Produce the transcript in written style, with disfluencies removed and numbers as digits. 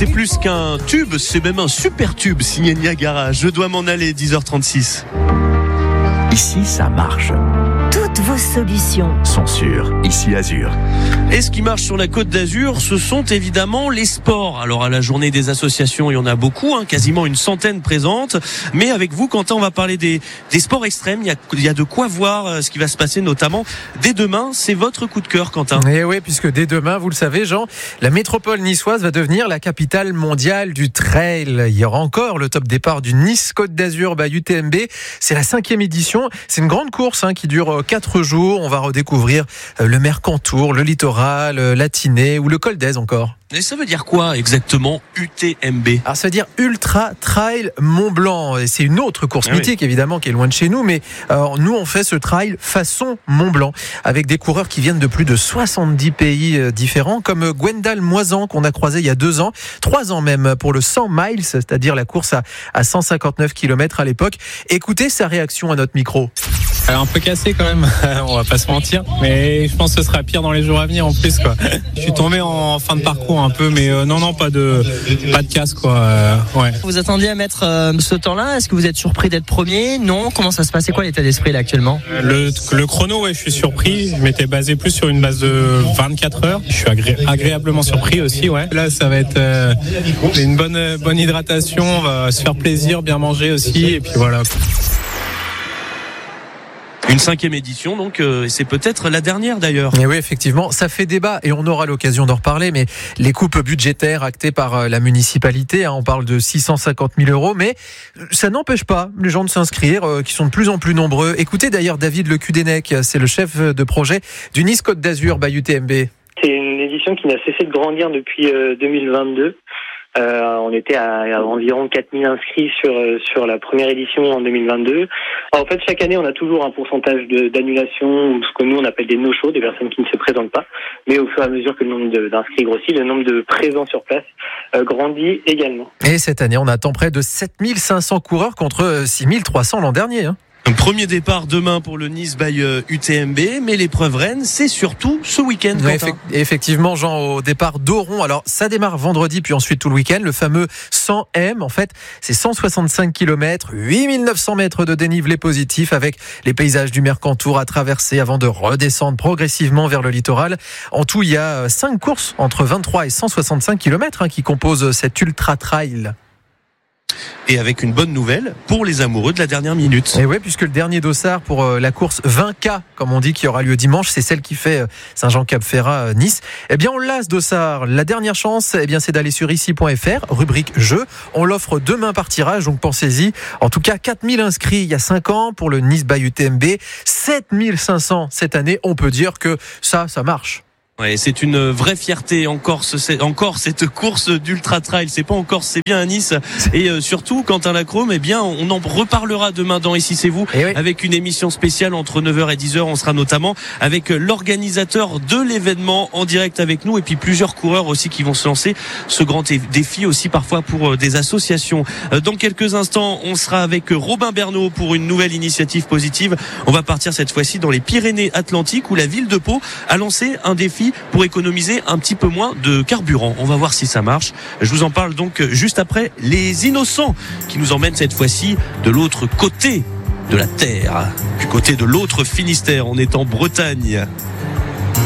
C'est plus qu'un tube, c'est même un super tube signé Niagara. Je dois m'en aller, 10h36. Ici, ça marche. Toutes vos solutions Sont sûres. Ici, Azur. Et ce qui marche sur la Côte d'Azur, ce sont évidemment les sports. Alors à la journée des associations, il y en a beaucoup, quasiment une centaine présentes. Mais avec vous, Quentin, on va parler des sports extrêmes. Il y a de quoi voir ce qui va se passer, notamment dès demain. C'est votre coup de cœur, Quentin. Et oui, puisque dès demain, vous le savez, Jean, la métropole niçoise va devenir la capitale mondiale du trail. Il y aura encore le top départ du Nice Côte d'Azur UTMB. C'est la 5e édition. C'est une grande course qui dure 4 jours. On va redécouvrir le Mercantour, le littoral, la Tinée ou le Col d'Aise encore. Et ça veut dire quoi exactement UTMB? Alors ça veut dire Ultra Trail Mont Blanc. Et c'est une autre course mythique évidemment qui est loin de chez nous, mais nous on fait ce trail façon Mont Blanc avec des coureurs qui viennent de plus de 70 pays différents, comme Gwendal Moisan qu'on a croisé il y a 2 ans, 3 ans même, pour le 100 miles, c'est-à-dire la course à 159 km à l'époque. Écoutez sa réaction à notre micro. Un peu cassé quand même, on va pas se mentir, mais je pense que ce sera pire dans les jours à venir en plus quoi. Je suis tombé en fin de parcours un peu, mais non, pas de casse quoi. Ouais. Vous attendiez à mettre ce temps-là? Est-ce que vous êtes surpris d'être premier? Non? Comment ça se passe? C'est quoi l'état d'esprit là actuellement? Le chrono, je suis surpris. Je m'étais basé plus sur une base de 24 heures. Je suis agréablement surpris aussi, ouais. Là, ça va être une bonne hydratation. On va se faire plaisir, bien manger aussi, et puis voilà. Une 5e édition, donc c'est peut-être la dernière d'ailleurs. Et oui, effectivement, ça fait débat et on aura l'occasion d'en reparler, mais les coupes budgétaires actées par la municipalité, on parle de 650 000 euros, mais ça n'empêche pas les gens de s'inscrire, qui sont de plus en plus nombreux. Écoutez d'ailleurs David Lecudenec, c'est le chef de projet du Nice Côte d'Azur UTMB. C'est une édition qui n'a cessé de grandir depuis 2022. On était à environ 4000 inscrits sur la première édition en 2022. Alors, en fait, chaque année, on a toujours un pourcentage d'annulation, ou ce que nous on appelle des no-shows, des personnes qui ne se présentent pas. Mais au fur et à mesure que le nombre d'inscrits grossit, le nombre de présents sur place grandit également. Et cette année, on attend près de 7500 coureurs contre 6300 l'an dernier. Un premier départ demain pour le Nice by UTMB, mais l'épreuve reine, c'est surtout ce week-end. Effectivement, Jean, au départ d'Oron. Alors, ça démarre vendredi, puis ensuite tout le week-end. Le fameux 100M, en fait, c'est 165 km, 8900 mètres de dénivelé positif avec les paysages du Mercantour à traverser avant de redescendre progressivement vers le littoral. En tout, il y a 5 courses entre 23 et 165 km qui composent cet ultra trail. Et avec une bonne nouvelle pour les amoureux de la dernière minute. Et oui, puisque le dernier dossard pour la course 20K, comme on dit, qui aura lieu dimanche, c'est celle qui fait Saint-Jean-Cap-Ferrat Nice. Eh bien, on l'a ce dossard. La dernière chance, c'est d'aller sur ici.fr, rubrique jeu. On l'offre demain par tirage, donc pensez-y. En tout cas, 4000 inscrits il y a 5 ans pour le Nice by UTMB, 7500 cette année. On peut dire que ça marche. Ouais, c'est une vraie fierté encore cette course d'ultra trail. C'est pas encore, c'est bien à Nice. Et surtout, Quentin Lacrome, on en reparlera demain dans Ici c'est vous, avec une émission spéciale entre 9h et 10h. On sera notamment avec l'organisateur de l'événement en direct avec nous, et puis plusieurs coureurs aussi qui vont se lancer ce grand défi aussi parfois pour des associations. Dans quelques instants, on sera avec Robin Bernot pour une nouvelle initiative positive. On va partir cette fois-ci dans les Pyrénées-Atlantiques, où la ville de Pau a lancé un défi pour économiser un petit peu moins de carburant. On va voir si ça marche. Je vous en parle donc juste après les innocents qui nous emmènent cette fois-ci de l'autre côté de la terre, du côté de l'autre Finistère. On est en Bretagne.